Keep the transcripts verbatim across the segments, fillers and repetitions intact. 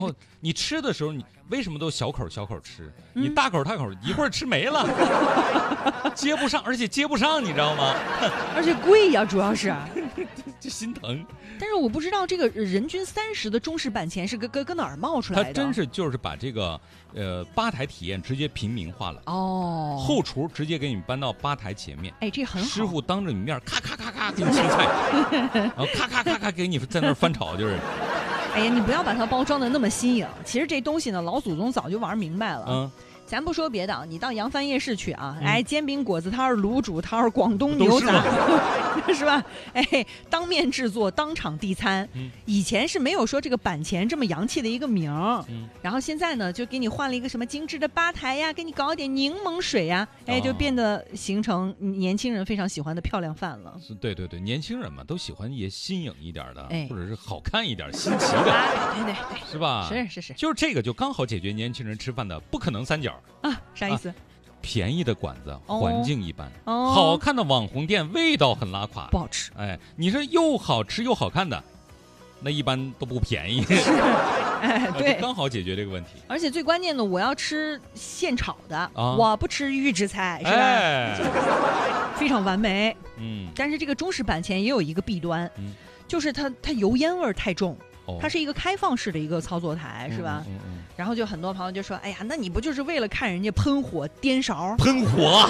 哦，你吃的时候，你为什么都小口小口吃？你大口大口，一会儿吃没了，接不上，而且接不上，你知道吗？ 而且贵呀、啊，主要是就心疼。 但是我不知道这个人均三十的中式板前是搁搁搁哪儿冒出来的？ 他真是就是把这个呃吧台体验直接平民化了哦， 后厨直接给你搬到吧台前面， 哎，这很好。 师傅当着你面咔咔咔咔给你切菜，然后咔咔咔咔给你在那儿翻炒，就是。 哎呀，你不要把它包装的那么新颖。其实这东西呢，老祖宗早就玩明白了。 嗯， 咱不说别的，你到扬帆夜市去啊， 嗯、 哎，煎饼果子摊儿、卤煮摊儿、广东牛杂，是, 是吧？哎，当面制作，当场递餐。 嗯、 以前是没有说这个板前这么洋气的一个名儿， 嗯、 然后现在呢，就给你换了一个什么精致的吧台呀，给你搞点柠檬水呀，哎，就变得形成年轻人非常喜欢的漂亮饭了。 对对对，年轻人嘛，都喜欢也新颖一点的， 哎、 或者是好看一点、新奇的， 啊、对对对， 是吧？ 是是是， 就是这个就刚好解决年轻人吃饭的不可能三角。 啊，啥意思？ 啊、便宜的馆子， 哦、 环境一般； 哦、 好看的网红店，味道很拉垮， 不好吃。 哎，你说又好吃又好看的，那一般都不便宜。 哎，对， 刚好解决这个问题。 而且最关键的，我要吃现炒的， 啊、 我不吃预制菜，是吧？ 哎、 非常完美。 嗯， 但是这个中式板前也有一个弊端， 嗯、 就是它它油烟味儿太重。 哦、 它是一个开放式的一个操作台，是吧？ 嗯嗯嗯、 然后就很多朋友就说：“哎呀，那你不就是为了看人家喷火颠勺？ 喷火，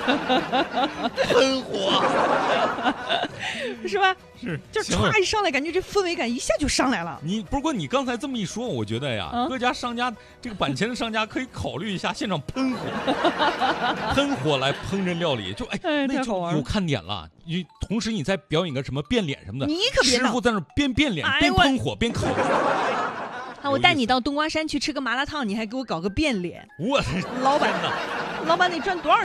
喷火， 是吧？ 是， 就唰一上来，感觉这氛围感一下就上来了。 你不过你刚才这么一说，我觉得呀， 嗯、 各家商家这个板前的商家可以考虑一下现场喷火，喷火来烹饪料理，就哎， 哎那就有看点了。你同时你再表演个什么变脸什么的， 你可别师傅在那边变脸、 哎、 边喷火边烤。 啊，我带你到冬瓜山去吃个麻辣烫，你还给我搞个变脸， 我老板，老板得赚多少